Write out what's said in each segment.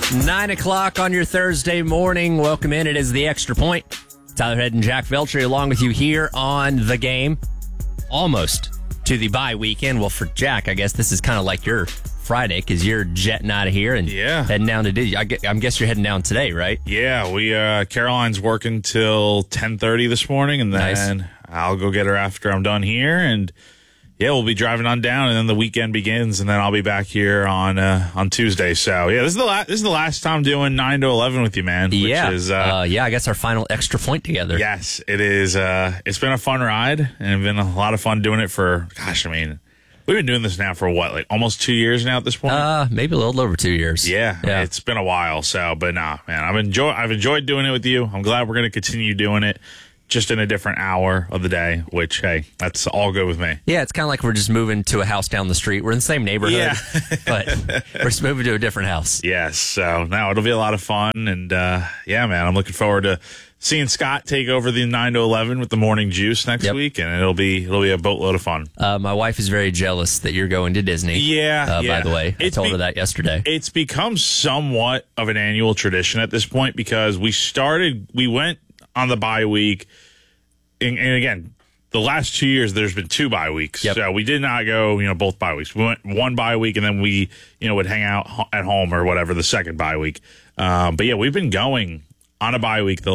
9 o'clock on your Thursday morning. Welcome in. It is The Extra Point. Tyler Head and Jack Veltri along with you here on The Game. Almost to the bye weekend. Well, for Jack, I guess this is kind of like your Friday because you're jetting out of here and heading down to I guess you're heading down today, right? Yeah, Caroline's working till 10:30 this morning, and then I'll go get her after I'm done here, and we'll be driving on down, and then the weekend begins, and then I'll be back here on Tuesday. So this is the last time doing 9 to 11 with you, man. Which is, I guess our final Extra Point together. Yes, it is. It's been a fun ride, and it's been a lot of fun doing it for. Gosh, I mean, we've been doing this now for what, like almost 2 years now at this point. Maybe a little over 2 years. Yeah, it's been a while. So, but nah, man, I've enjoyed doing it with you. I'm glad we're going to continue doing it. Just in a different hour of the day, which, hey, that's all good with me. Yeah, it's kind of like we're just moving to a house down the street. We're in the same neighborhood, but we're just moving to a different house. Yes, so now it'll be a lot of fun. And, man, I'm looking forward to seeing Scott take over the 9 to 11 with the morning juice next week, and it'll be a boatload of fun. My wife is very jealess that you're going to Disney. By the way, I told her that yesterday. It's become somewhat of an annual tradition at this point because we went on the bye week, and again, the last 2 years there's been 2 bye weeks. So we did not go, both bye weeks. We went one bye week, and then we, would hang out at home or whatever the second bye week. But we've been going on a bye week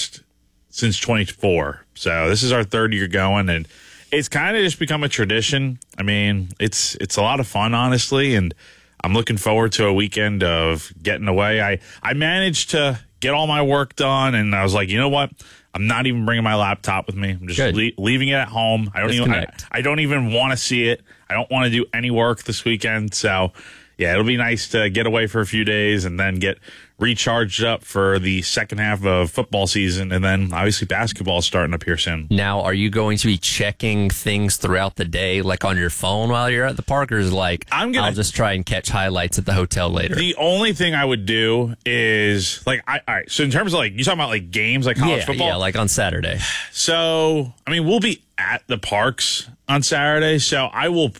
since 24. So this is our third year going, and it's kind of just become a tradition. I mean, it's a lot of fun, honestly, and I'm looking forward to a weekend of getting away. I managed to get all my work done, and I was like, you know what? I'm not even bringing my laptop with me. I'm just leaving it at home. I don't even want to see it. I don't want to do any work this weekend. So, it'll be nice to get away for a few days and then get recharged up for the second half of football season, and then obviously basketball starting up here soon. Now, are you going to be checking things throughout the day, like on your phone while you're at the park, or is I'll just try and catch highlights at the hotel later? The only thing I would do is all right. So in terms of you talking about games like college football, like on Saturday. So I mean, we'll be at the parks on Saturday, so I will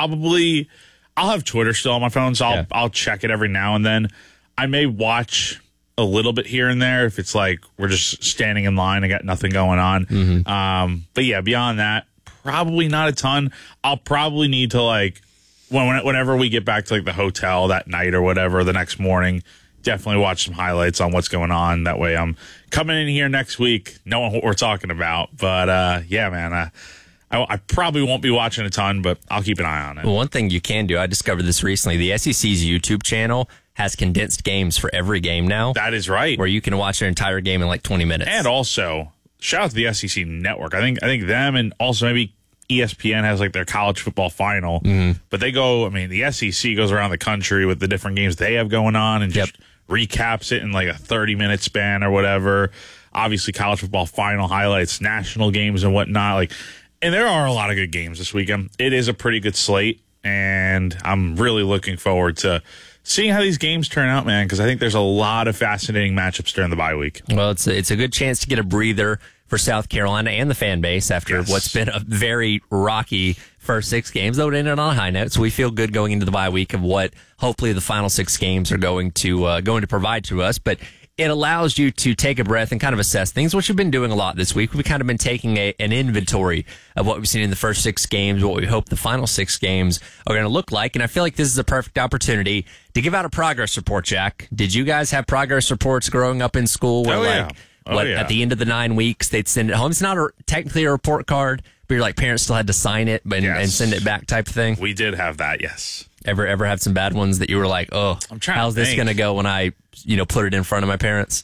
I'll have Twitter still on my phone, so I'll check it every now and then. I may watch a little bit here and there if it's we're just standing in line and got nothing going on. Mm-hmm. But beyond that, probably not a ton. I'll probably need to whenever we get back to the hotel that night or whatever the next morning, definitely watch some highlights on what's going on. That way I'm coming in here next week knowing what we're talking about. But man, I probably won't be watching a ton, but I'll keep an eye on it. Well, one thing you can do, I discovered this recently, the SEC's YouTube channel has condensed games for every game now. That is right. Where you can watch an entire game in 20 minutes. And also, shout out to the SEC network. I think them, and also maybe ESPN has their college football final. Mm-hmm. But the SEC goes around the country with the different games they have going on and just recaps it in a 30-minute span or whatever. Obviously, college football final highlights, national games and whatnot. And there are a lot of good games this weekend. It is a pretty good slate, and I'm really looking forward to seeing how these games turn out, man, because I think there's a lot of fascinating matchups during the bye week. Well, it's a good chance to get a breather for South Carolina and the fan base after what's been a very rocky first 6 games, though it ended on a high note. So we feel good going into the bye week of what hopefully the final 6 games are going to provide to us. But it allows you to take a breath and kind of assess things, which we've been doing a lot this week. We've kind of been taking an inventory of what we've seen in the first 6 games, what we hope the final 6 games are going to look like. And I feel like this is a perfect opportunity to give out a progress report, Jack. Did you guys have progress reports growing up in school where at the end of the 9 weeks, they'd send it home? It's not technically a report card, but your parents still had to sign it and send it back type of thing? We did have that, yes. Ever have some bad ones that you were how's this going to go when I, put it in front of my parents?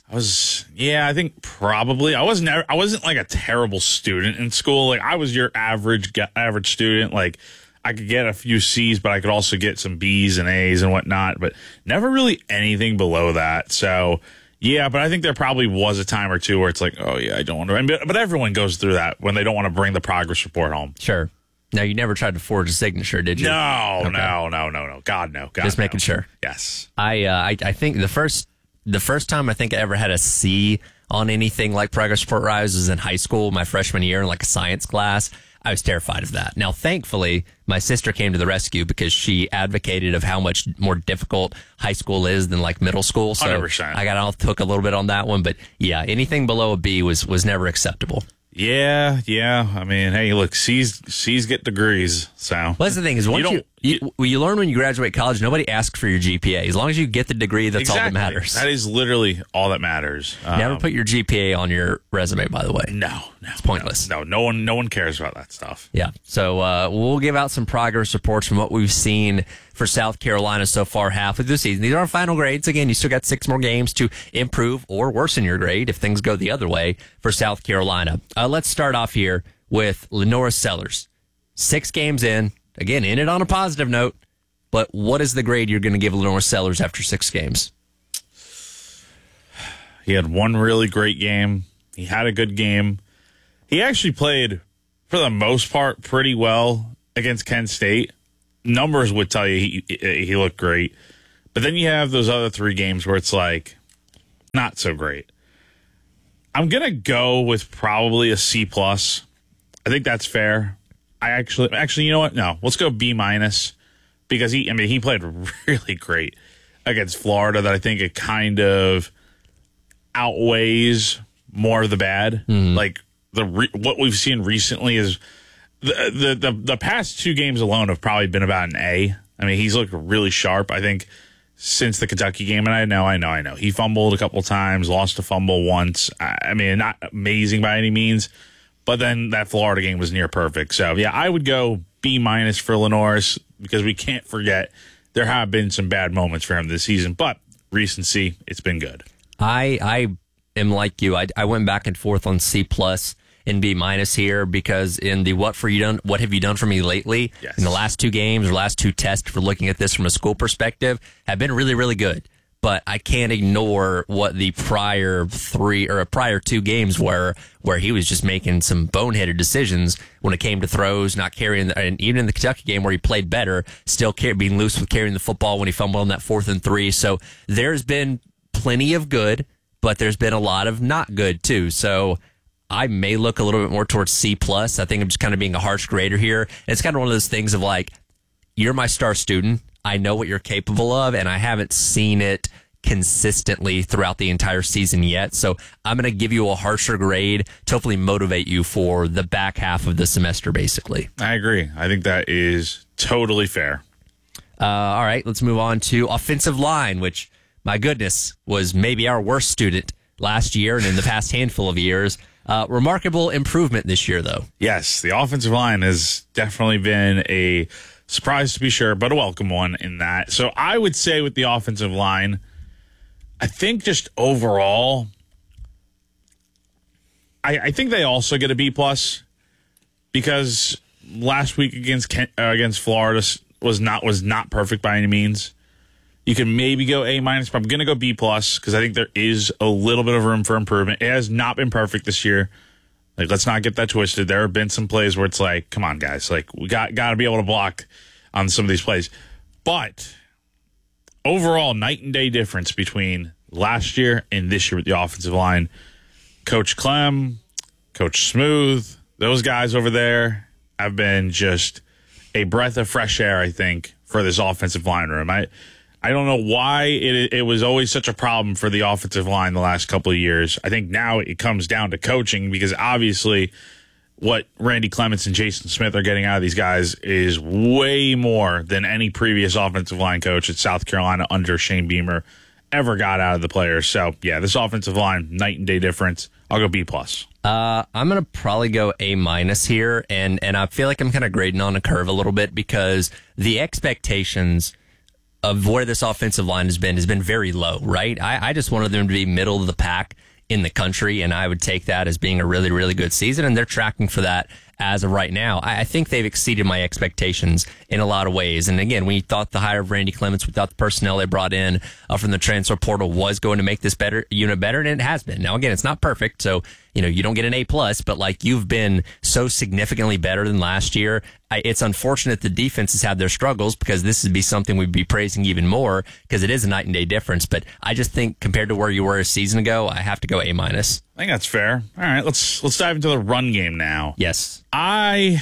I think probably. I wasn't a terrible student in school. I was your average student. I could get a few C's, but I could also get some B's and A's and whatnot, but never really anything below that. So, but I think there probably was a time or two where it's I don't want to. But everyone goes through that when they don't want to bring the progress report home. Sure. Now, you never tried to forge a signature, did you? No, okay. No. God, no. Just making sure. Yes. I think the first time I think I ever had a C on anything like progress report rise was in high school, my freshman year in a science class. I was terrified of that. Now, thankfully, my sister came to the rescue because she advocated of how much more difficult high school is than like middle school. So 100%. I got off the hook a little bit on that one. But yeah, anything below a B was never acceptable. Yeah. I mean, hey, look, C's get degrees. So well, that's the thing is once you learn when you graduate college, nobody asks for your GPA. As long as you get the degree, that's all that matters. That is literally all that matters. Never put your GPA on your resume, by the way. No, it's pointless. No one cares about that stuff. Yeah. So we'll give out some progress reports from what we've seen for South Carolina so far half of the season. These are final grades. Again, you still got 6 more games to improve or worsen your grade if things go the other way for South Carolina. Let's start off here with LaNorris Sellers. 6 games in. Again, in it on a positive note. But what is the grade you're going to give LaNorris Sellers after 6 games? He had one really great game. He had a good game. He actually played, for the most part, pretty well against Kent State. Numbers would tell you he looked great. But then you have those other 3 games where it's like, not so great. I'm going to go with probably a C+. I think that's fair. I actually, you know what? No, let's go B- because he played really great against Florida that I think it kind of outweighs more of the bad. Mm-hmm. Like what we've seen recently is the past 2 games alone have probably been about an A. I mean, he's looked really sharp. I think since the Kentucky game, and I know he fumbled a couple times, lost a fumble once. I mean, not amazing by any means, but then that Florida game was near perfect. So yeah, I would go B- for LaNorris because we can't forget there have been some bad moments for him this season, but recency, it's been good. I am like you. I went back and forth on C+ and B- here because in the what have you done for me lately? Yes. In the last 2 games or last 2 tests for looking at this from a school perspective have been really, really good. But I can't ignore what the prior 2 games were, where he was just making some boneheaded decisions when it came to throws, not carrying, and even in the Kentucky game where he played better, still being loose with carrying the football when he fumbled on that 4th and 3. So there's been plenty of good, but there's been a lot of not good too. So I may look a little bit more towards C+. I think I'm just kind of being a harsh grader here. And it's kind of one of those things of like, you're my star student. I know what you're capable of, and I haven't seen it consistently throughout the entire season yet. So I'm going to give you a harsher grade to hopefully motivate you for the back half of the semester, basically. I agree. I think that is totally fair. All right, let's move on to offensive line, which, my goodness, was maybe our worst student last year and in the past handful of years. Remarkable improvement this year, though. Yes, the offensive line has definitely been a surprise to be sure, but a welcome one in that. So I would say with the offensive line, I think just overall, I think they also get a B+ because last week against Florida was not perfect by any means. You can maybe go A-, but I'm going to go B+ because I think there is a little bit of room for improvement. It has not been perfect this year. Like, let's not get that twisted. There have been some plays where it's like, come on, guys. Like, we got to be able to block on some of these plays. But overall, night and day difference between last year and this year with the offensive line. Coach Clem, Coach Smooth, those guys over there have been just a breath of fresh air, I think, for this offensive line room. I don't know why it was always such a problem for the offensive line the last couple of years. I think now it comes down to coaching because obviously what Randy Clements and Jason Smith are getting out of these guys is way more than any previous offensive line coach at South Carolina under Shane Beamer ever got out of the players. So, yeah, this offensive line, night and day difference. I'll go B+. I'm going to probably go A- here, and I feel like I'm kind of grading on a curve a little bit because the expectations of where this offensive line has been very low, right? I just wanted them to be middle of the pack in the country, and I would take that as being a really, really good season, and they're tracking for that as of right now. I think they've exceeded my expectations in a lot of ways. And again, we thought the hire of Randy Clements, we thought the personnel they brought in from the transfer portal was going to make this unit better, and it has been. Now, again, it's not perfect, so you don't get an A+, but like you've been so significantly better than last year. It's unfortunate the defense has had their struggles because this would be something we'd be praising even more because it is a night and day difference. But I just think compared to where you were a season ago, I have to go A-. I think that's fair. All right, let's dive into the run game now. Yes. I'm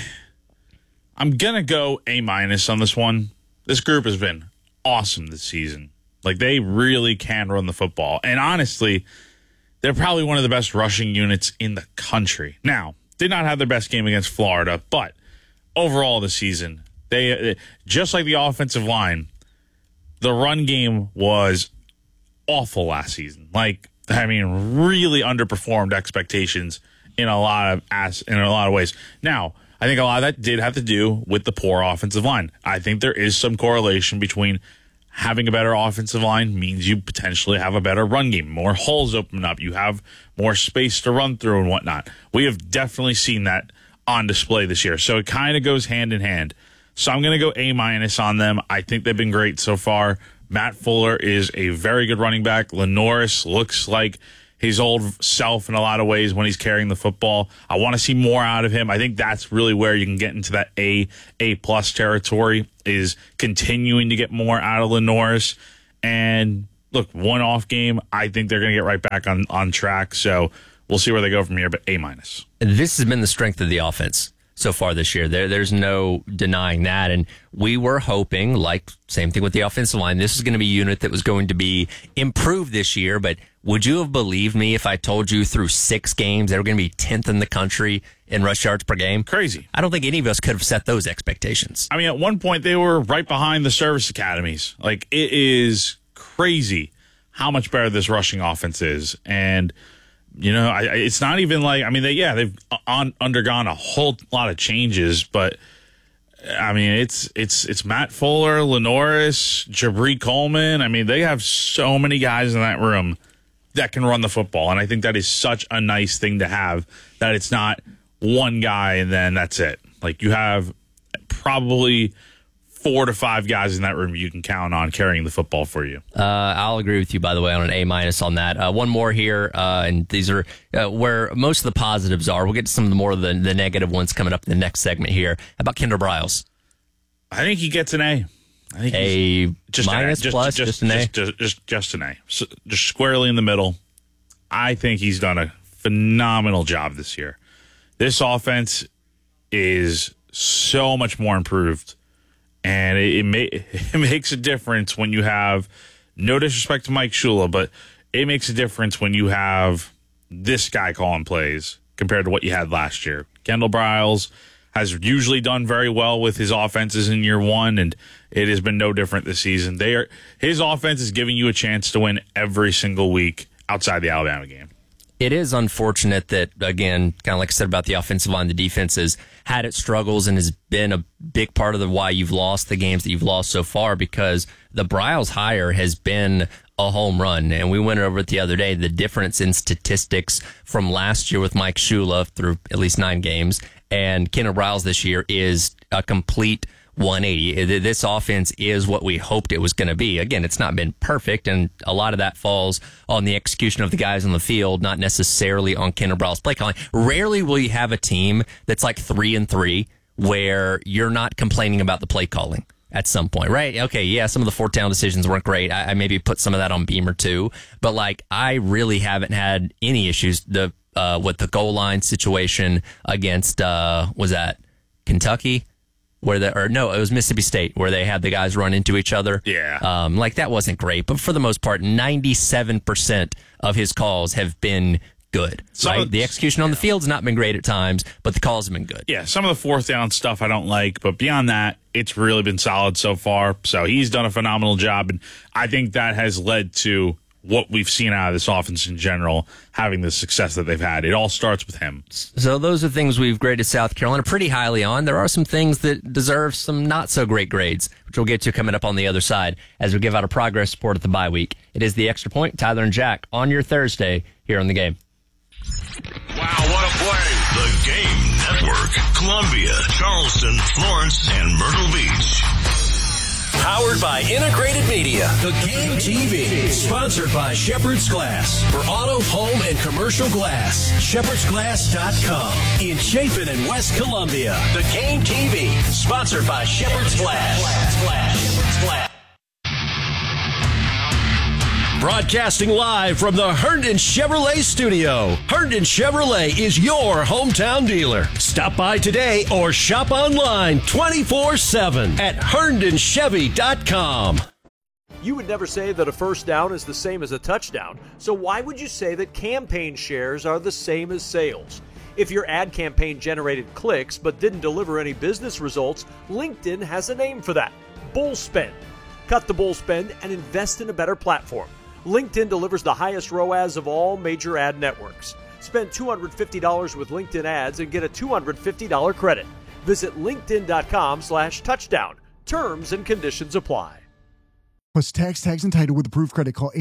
going to go A- on this one. This group has been awesome this season. Like, they really can run the football. And honestly, they're probably one of the best rushing units in the country. Now, did not have their best game against Florida, but overall this season, they just like the offensive line, the run game was awful last season. Like, I mean, really underperformed expectations in a lot of ways. Now, I think a lot of that did have to do with the poor offensive line. I think there is some correlation between having a better offensive line means you potentially have a better run game. More holes open up. You have more space to run through and whatnot. We have definitely seen that on display this year. So it kind of goes hand in hand. So I'm going to go A- on them. I think they've been great so far. Matt Fuller is a very good running back. Lenoris looks like his old self in a lot of ways when he's carrying the football. I want to see more out of him. I think that's really where you can get into that A+ territory, is continuing to get more out of Lenoris. And look, one off game, I think they're going to get right back on track. So we'll see where they go from here, but A-. This has been the strength of the offense so far this year. There's no denying that. And we were hoping, like, same thing with the offensive line, this is going to be a unit that was going to be improved this year. But would you have believed me if I told you through 6 games they were going to be 10th in the country in rush yards per game? Crazy. I don't think any of us could have set those expectations. I mean, at one point they were right behind the service academies. Like, it is crazy how much better this rushing offense is. And you know, it's not even like, I mean, they've undergone a whole lot of changes, but I mean, it's Matt Fuller, Lenoris, Jabri Coleman. I mean, they have so many guys in that room that can run the football, and I think that is such a nice thing to have, that it's not one guy and then that's it. Like, you have probably 4 to 5 guys in that room you can count on carrying the football for you. I'll agree with you, by the way, on an A- on that. One more here, and these are where most of the positives are. We'll get to some of the more of the negative ones coming up in the next segment here. How about Kendall Briles? I think he gets an A. I think A minus plus, just an A? Just an A. So, just squarely in the middle. I think he's done a phenomenal job this year. This offense is so much more improved. And it makes a difference when you have, no disrespect to Mike Shula, but it makes a difference when you have this guy calling plays compared to what you had last year. Kendall Briles has usually done very well with his offenses in year one, and it has been no different this season. His offense is giving you a chance to win every single week outside the Alabama game. It is unfortunate that, again, kind of like I said about the offensive line, the defense has had its struggles and has been a big part of why you've lost the games that you've lost so far, because the Briles hire has been a home run. And we went over it the other day, the difference in statistics from last year with Mike Shula through at least 9 games and Kendall Briles this year is a complete 180. This offense is what we hoped it was going to be. Again, it's not been perfect, and a lot of that falls on the execution of the guys on the field, not necessarily on Kendall Briles' play calling. Rarely will you have a team that's like 3-3 where you're not complaining about the play calling at some point, right? Okay, yeah, some of the 4th down decisions weren't great. I maybe put some of that on Beamer too, but like, I really haven't had any issues with the goal line situation against was that Kentucky? It was Mississippi State, where they had the guys run into each other. Yeah. Like, that wasn't great. But for the most part, 97% of his calls have been good. Right? The execution on the field's not been great at times, but the calls have been good. Yeah, some of the 4th down stuff I don't like, but beyond that, it's really been solid so far. So he's done a phenomenal job, and I think that has led to what we've seen out of this offense in general, having the success that they've had. It all starts with him. So those are things we've graded South Carolina pretty highly on. There are some things that deserve some not so great grades, which we'll get to coming up on the other side as we give out a progress report at the bye week. It is the Extra Point, Tyler and Jack, on your Thursday here on The Game. Wow, what a play. The Game Network. Columbia, Charleston, Florence, and Myrtle Beach. Powered by Integrated Media. The Game TV. Sponsored by Shepherd's Glass. For auto, home, and commercial glass. ShepherdsGlass.com. In Chapin and West Columbia. The Game TV. Sponsored by Shepherd's Glass. Shepherd's Glass. Broadcasting live from the Herndon Chevrolet studio. Herndon Chevrolet is your hometown dealer. Stop by today or shop online 24/7 at HerndonChevy.com. You would never say that a first down is the same as a touchdown, so why would you say that campaign shares are the same as sales? If your ad campaign generated clicks but didn't deliver any business results, LinkedIn has a name for that: bull spend. Cut the bull spend and invest in a better platform. LinkedIn delivers the highest ROAS of all major ad networks. Spend $250 with LinkedIn ads and get a $250 credit. Visit linkedin.com/touchdown. Terms and conditions apply. Plus tags and title with approved credit. Call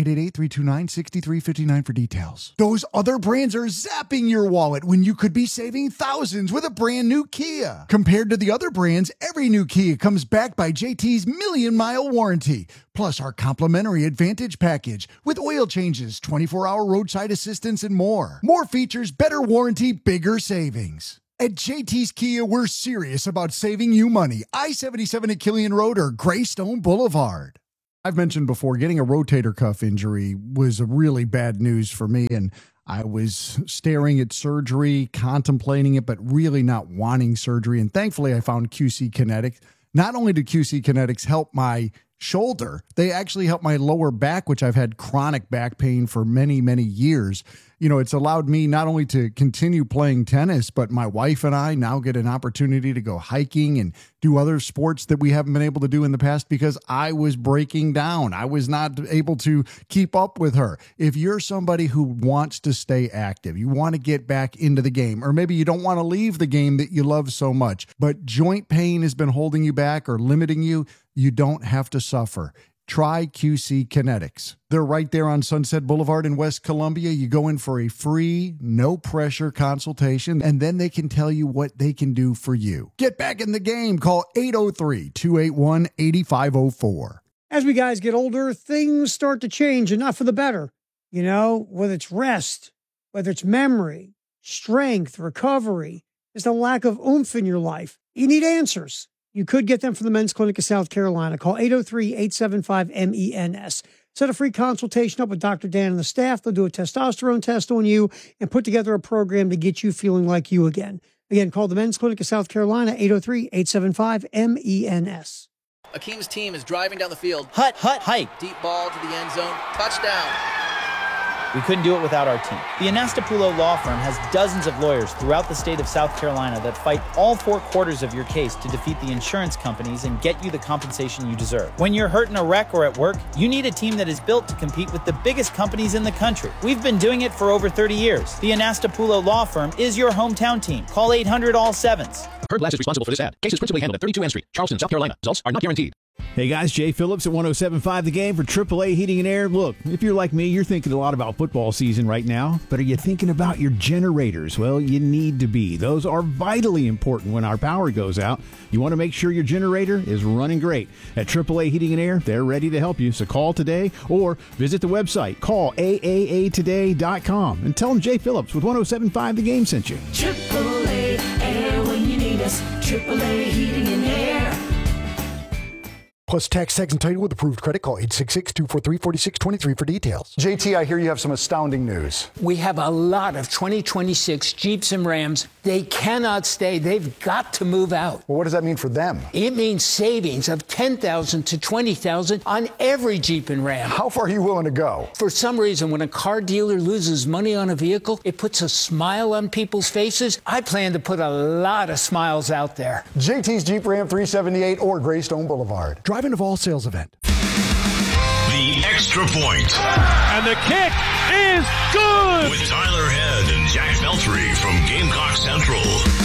888-329-6359 for details. Those other brands are zapping your wallet when you could be saving thousands with a brand new Kia. Compared to the other brands, every new Kia comes backed by JT's million-mile warranty. Plus our complimentary Advantage package with oil changes, 24-hour roadside assistance, and more. More features, better warranty, bigger savings. At JT's Kia, we're serious about saving you money. I-77 at Killian Road or Greystone Boulevard. I've mentioned before, getting a rotator cuff injury was a really bad news for me, and I was staring at surgery, contemplating it, but really not wanting surgery. And thankfully, I found QC Kinetics. Not only did QC Kinetics help my shoulder, they actually helped my lower back, which I've had chronic back pain for many, many years. You know, it's allowed me not only to continue playing tennis, but my wife and I now get an opportunity to go hiking and do other sports that we haven't been able to do in the past because I was breaking down. I was not able to keep up with her. If you're somebody who wants to stay active, you want to get back into the game, or maybe you don't want to leave the game that you love so much, but joint pain has been holding you back or limiting you, you don't have to suffer. Try QC Kinetics. They're right there on Sunset Boulevard in West Columbia. You go in for a free, no-pressure consultation, and then they can tell you what they can do for you. Get back in the game. Call 803-281-8504. As we guys get older, things start to change, and not for the better. You know, whether it's rest, whether it's memory, strength, recovery, just a lack of oomph in your life. You need answers. You could get them from the Men's Clinic of South Carolina. Call 803-875-MENS. Set a free consultation up with Dr. Dan and the staff. They'll do a testosterone test on you and put together a program to get you feeling like you again. Again, call the Men's Clinic of South Carolina, 803-875-MENS. Akeem's team is driving down the field. Hike. Deep ball to the end zone. Touchdown. We couldn't do it without our team. The Anastapulo Law Firm has dozens of lawyers throughout the state of South Carolina that fight all 4 quarters of your case to defeat the insurance companies and get you the compensation you deserve. When you're hurt in a wreck or at work, you need a team that is built to compete with the biggest companies in the country. We've been doing it for over 30 years. The Anastapulo Law Firm is your hometown team. Call 800-ALL-7s. Heard Glass is responsible for this ad. Case is principally handled at 32 N Street, Charleston, South Carolina. Results are not guaranteed. Hey guys, Jay Phillips at 107.5 The Game for AAA Heating and Air. Look, if you're like me, you're thinking a lot about football season right now, but are you thinking about your generators? Well, you need to be. Those are vitally important when our power goes out. You want to make sure your generator is running great. At AAA Heating and Air, they're ready to help you, so call today or visit the website. Call AAAtoday.com and tell them Jay Phillips with 107.5 The Game sent you. AAA Air when you need us. AAA Heating and Air. Plus tags and title with approved credit. Call 866-243-4623 for details. JT, I hear you have some astounding news. We have a lot of 2026 Jeeps and Rams. They cannot stay. They've got to move out. Well, what does that mean for them? It means savings of $10,000 to $20,000 on every Jeep and Ram. How far are you willing to go? For some reason, when a car dealer loses money on a vehicle, it puts a smile on people's faces. I plan to put a lot of smiles out there. JT's Jeep Ram 378 or Greystone Boulevard. Drive of all sales event. The Extra Point. And the kick is good! With Tyler Head and Jack Veltri from Gamecock Central.